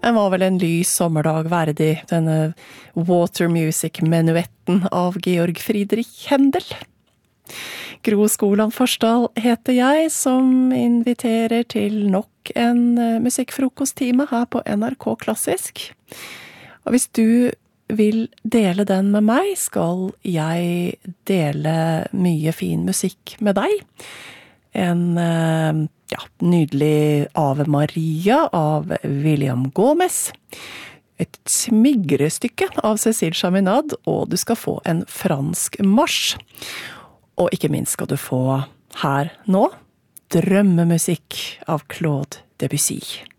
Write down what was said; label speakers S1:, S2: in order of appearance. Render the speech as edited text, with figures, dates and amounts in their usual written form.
S1: Den var vel en lys sommerdag verdig, denne Water Music-menuetten av Georg Friedrich Händel. Gro Skoland Forsdal heter jeg, som inviterer til nok en musikkfrokosttime her på NRK Klassisk. Og hvis du vil dele den med meg, skal jeg dele mye fin musikk med deg. En nydelig Ave Maria av William Gomez, et smigrestykke av Cécile Chaminade, og du skal få en fransk marsj. Og ikke minst skal du få her nå drømmemusikk av Claude Debussy.